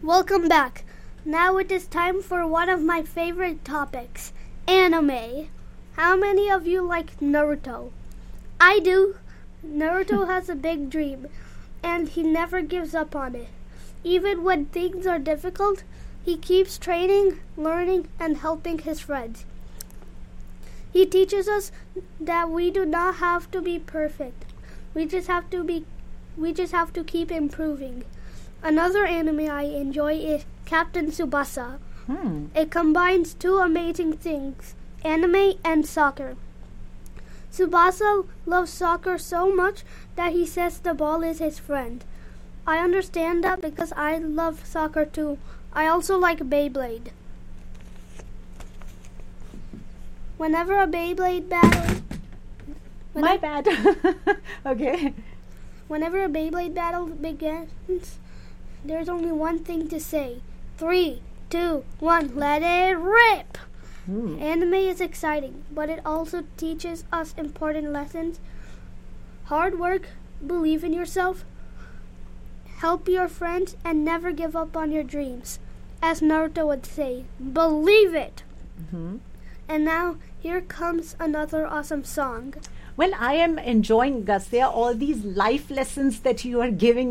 Welcome back. Now it is time for one of my favorite topics, anime. How many of you like Naruto? I do. Naruto has a big dream, and he never gives up on it. Even when things are difficult, he keeps training, learning, and helping his friends. He teaches us that we do not have to be perfect. We just have to keep improving. Another anime I enjoy is Captain Tsubasa. It combines two amazing things, anime and soccer. Tsubasa loves soccer so much that he says the ball is his friend. I understand that because I love soccer too. I also like Beyblade. Whenever a Beyblade battle... My bad. Okay. Whenever a Beyblade battle begins, there's only one thing to say. 3, 2, 1, let it rip! Anime is exciting, but it also teaches us important lessons. Hard work, believe in yourself, help your friends, and never give up on your dreams. As Naruto would say, believe it! And now, here comes another awesome song. Well, I am enjoying, Gastya, all these life lessons that you are giving